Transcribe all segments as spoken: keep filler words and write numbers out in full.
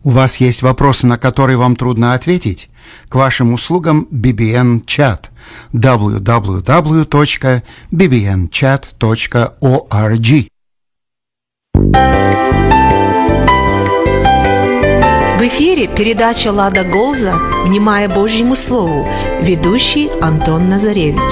У вас есть вопросы, на которые вам трудно ответить? К вашим услугам би би эн чат дабл ю дабл ю дабл ю точка би би эн чат точка орг. В эфире передача «Лада Голза. Внимая Божьему Слову». Ведущий Антон Назаревич.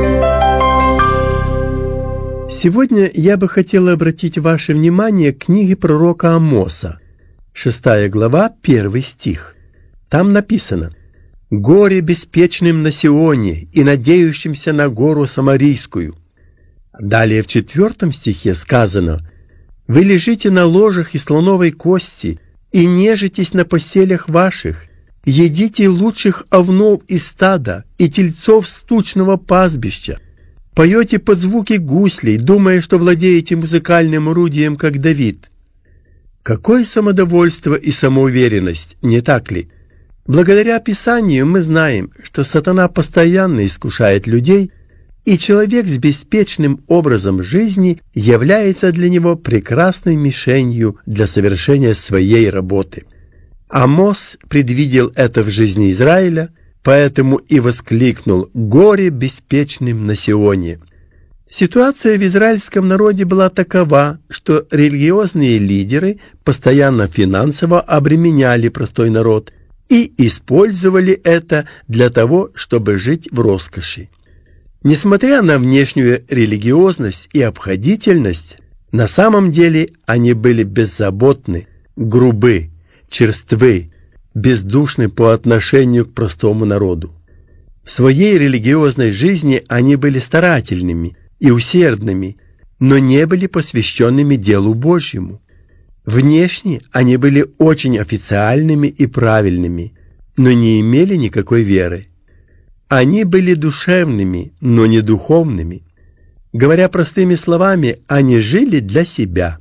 Сегодня я бы хотел обратить ваше внимание к книге пророка Амоса, шестая глава, первый стих. Там написано: «Горе беспечным на Сионе и надеющимся на гору Самарийскую». Далее в четвертом стихе сказано: «Вы лежите на ложах из слоновой кости и нежитесь на постелях ваших, едите лучших овнов из стада и тельцов с тучного пастбища, поете под звуки гуслей, думая, что владеете музыкальным орудием, как Давид». Какое самодовольство и самоуверенность, не так ли? Благодаря Писанию мы знаем, что сатана постоянно искушает людей, и человек с беспечным образом жизни является для него прекрасной мишенью для совершения своей работы. Амос предвидел это в жизни Израиля, поэтому и воскликнул: «Горе беспечным на Сионе». Ситуация в израильском народе была такова, что религиозные лидеры постоянно финансово обременяли простой народ и использовали это для того, чтобы жить в роскоши. Несмотря на внешнюю религиозность и обходительность, на самом деле они были беззаботны, грубы, черствы, бездушны по отношению к простому народу. В своей религиозной жизни они были старательными и усердными, но не были посвященными делу Божьему. Внешне они были очень официальными и правильными, но не имели никакой веры. Они были душевными, но не духовными. Говоря простыми словами, они жили для себя.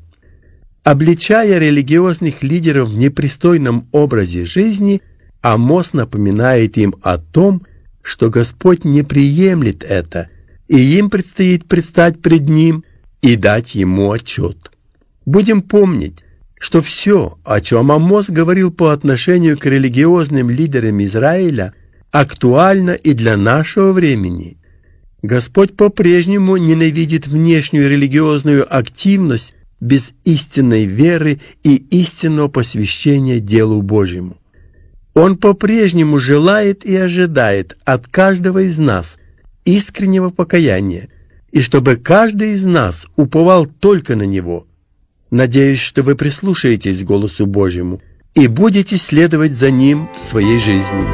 Обличая религиозных лидеров в непристойном образе жизни, Амос напоминает им о том, что Господь не приемлет это, и им предстоит предстать пред Ним и дать Ему отчет. Будем помнить, что все, о чем Амос говорил по отношению к религиозным лидерам Израиля, актуально и для нашего времени. Господь по-прежнему ненавидит внешнюю религиозную активность без истинной веры и истинного посвящения делу Божьему. Он по-прежнему желает и ожидает от каждого из нас искреннего покаяния, и чтобы каждый из нас уповал только на Него. Надеюсь, что вы прислушаетесь к голосу Божьему и будете следовать за Ним в своей жизни.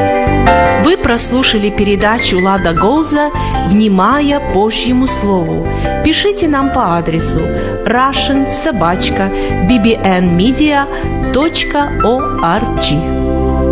Вы прослушали передачу «Лада Голза. Внимая Божьему Слову». Пишите нам по адресу russian собака би би эн медиа точка орг.